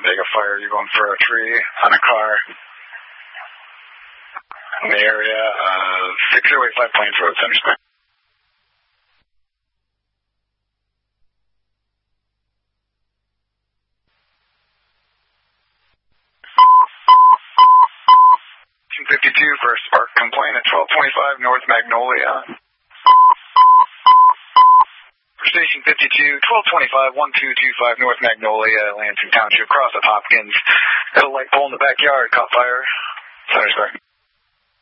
Vega Fire, you're going for a tree on a car in the area of 6085 Plains Road, Center Square. Station 52 for a spark complaint at 1225 North Magnolia. Station 52, 1225, 1225 North Magnolia, Lansing Township, cross of Hopkins. Got a light pole in the backyard, caught fire. Center Square.